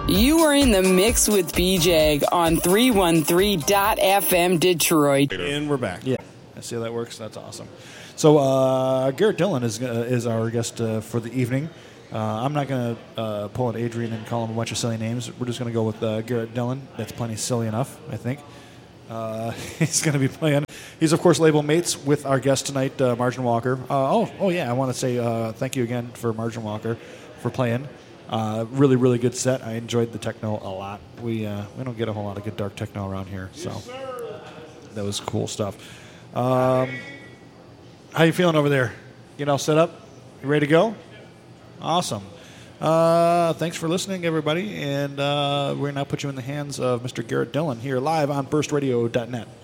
You are in the mix with BJ on 313.FM Detroit. And we're back. Yeah. I see how that works. That's awesome. So Garrett Dillon is our guest for the evening. I'm not going to pull out Adrian and call him a bunch of silly names. We're just going to go with Garrett Dillon. That's plenty silly enough, I think. He's going to be playing. He's, of course, label mates with our guest tonight, Margin Walker. Yeah, I want to say thank you again for Margin Walker for playing. Really, really good set. I enjoyed the techno a lot. We don't get a whole lot of good dark techno around here, so that was cool stuff. How you feeling over there? All set up? You ready to go? Awesome. Thanks for listening, everybody, and we're going to now put you in the hands of Mr. Garrett Dillon here live on burstradio.net.